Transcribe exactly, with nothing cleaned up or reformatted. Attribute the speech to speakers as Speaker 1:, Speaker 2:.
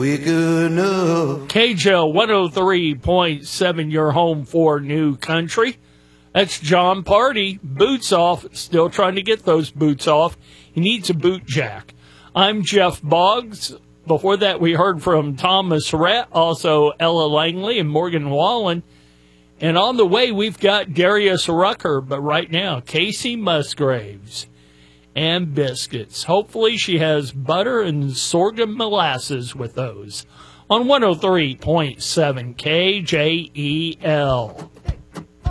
Speaker 1: Quick enough.
Speaker 2: K J L one oh three point seven, your home for New Country. That's John Party. Boots off. Still trying to get those boots off. He needs a boot jack. I'm Jeff Boggs. Before that, we heard from Thomas Rhett, also Ella Langley and Morgan Wallen. And on the way, we've got Darius Rucker. But right now, Casey Musgraves and biscuits. Hopefully she has butter and sorghum molasses with those. On one oh three point seven K J E L.